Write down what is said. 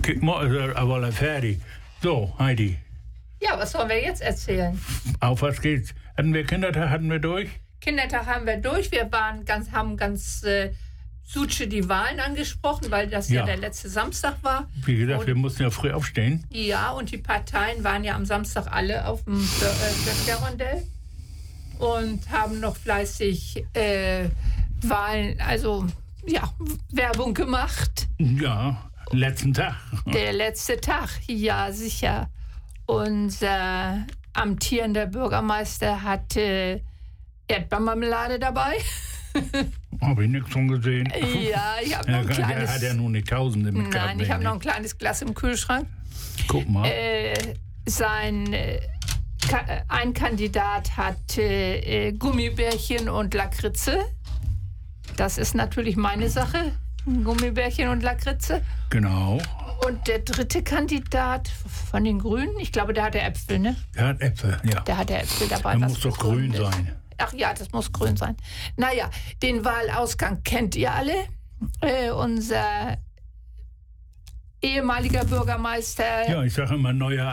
Kijk maar, aber fertig. So, Heidi. Ja, was sollen wir jetzt erzählen? Auf was geht's? Hatten wir Kindertag, durch? Kindertag haben wir durch. Wir haben ganz Suche die Wahlen angesprochen, weil das ja der letzte Samstag war. Wie gesagt, wir mussten ja früh aufstehen. Ja, und die Parteien waren ja am Samstag alle auf dem Bürgerrondell und haben noch fleißig Wahlen, also Werbung gemacht. Ja, letzten Tag. Der letzte Tag, ja sicher. Unser amtierender Bürgermeister hatte Erdbeermarmelade dabei. Habe ich nichts von gesehen. Ja, ich habe noch ein kleines... Er hat ja nur nicht Tausende mit gehabt. Nein, ich habe noch ein kleines Glas im Kühlschrank. Guck mal. Ein Kandidat hat Gummibärchen und Lakritze. Das ist natürlich meine Sache. Gummibärchen und Lakritze. Genau. Und der dritte Kandidat von den Grünen, ich glaube, der hatte Äpfel, ne? Der hat Äpfel, ja. Der hatte Äpfel dabei. Der muss doch grün sein. Ach ja, das muss grün sein. Naja, den Wahlausgang kennt ihr alle. Unser ehemaliger Bürgermeister... Ja, ich sage immer neuer